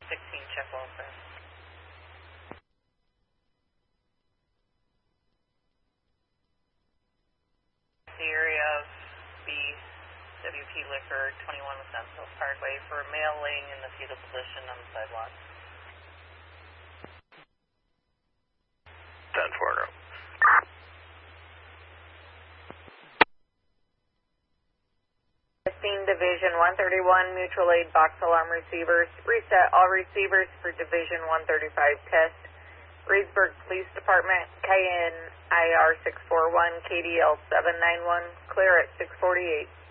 16, check welfare. The area of BWP Liquor, 21 Wisconsin Parkway, for a male laying in the fetal position on the sidewalk. 10-4 now. Division 131 mutual aid box alarm receivers. Reset all receivers for Division 135 test. Reedsburg Police Department, KNIR 641, KDL 791, clear at 648.